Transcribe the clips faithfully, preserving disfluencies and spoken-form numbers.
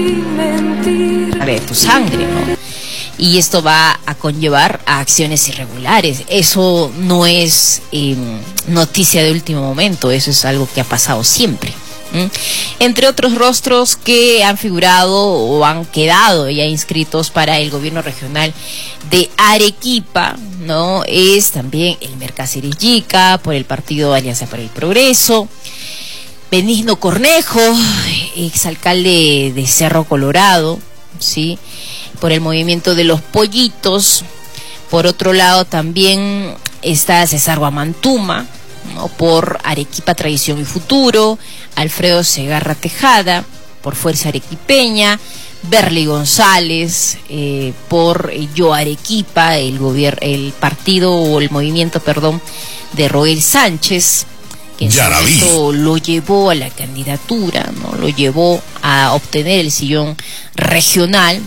de tu sangre, ¿no? Y esto va a conllevar a acciones irregulares. Eso no es eh, noticia de último momento, eso es algo que ha pasado siempre. ¿Mm? Entre otros rostros que han figurado o han quedado ya inscritos para el gobierno regional de Arequipa, ¿no? Es también Elmer Cáceres Yica por el partido Alianza para el Progreso, Benigno Cornejo, exalcalde de Cerro Colorado, ¿sí?, por el movimiento de los pollitos. Por otro lado también está César Guamantuma, ¿no?, por Arequipa Tradición y Futuro, Alfredo Segarra Tejada por Fuerza Arequipeña, Berly González eh, por Yo Arequipa, el gobierno, el partido o el movimiento, perdón, de Roel Sánchez, que en su momento lo llevó a la candidatura, ¿no?, lo llevó a obtener el sillón regional.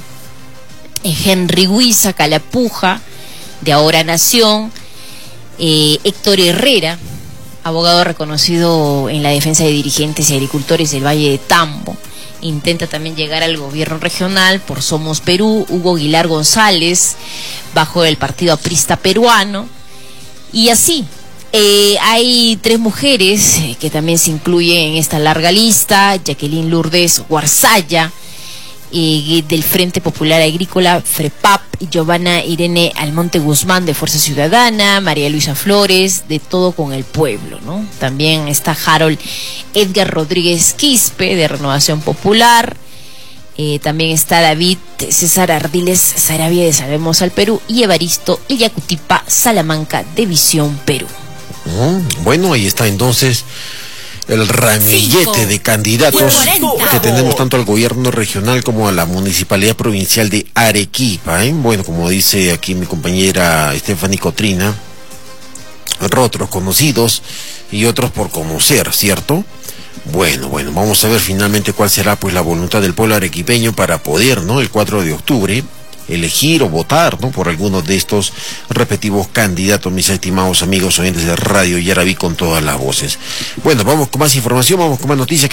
Henry Huiza Calapuja, de Ahora Nación, eh, Héctor Herrera, abogado reconocido en la defensa de dirigentes y agricultores del Valle de Tambo, intenta también llegar al gobierno regional por Somos Perú. Hugo Aguilar González, bajo el partido aprista peruano, y así. Eh, hay tres mujeres eh, que también se incluyen en esta larga lista: Jacqueline Lourdes Guarzaya, Eh, del Frente Popular Agrícola, FREPAP, y Giovanna Irene Almonte Guzmán, de Fuerza Ciudadana, María Luisa Flores, de Todo con el Pueblo, ¿no? También está Harold Edgar Rodríguez Quispe, de Renovación Popular. Eh, también está David César Ardiles Sarabia, de Salvemos al Perú, y Evaristo Illacutipa Salamanca, de Visión Perú. Mm, bueno, ahí está entonces el ramillete Cinco. de candidatos que tenemos tanto al gobierno regional como a la municipalidad provincial de Arequipa, ¿eh? Bueno, como dice aquí mi compañera Stephanie Cotrina, otros conocidos y otros por conocer, ¿cierto? Bueno, bueno, vamos a ver finalmente cuál será pues la voluntad del pueblo arequipeño para poder, ¿no?, el cuatro de octubre elegir o votar, ¿no?, por algunos de estos respectivos candidatos, mis estimados amigos oyentes de Radio Yaraví con todas las voces. Bueno, vamos con más información, vamos con más noticias.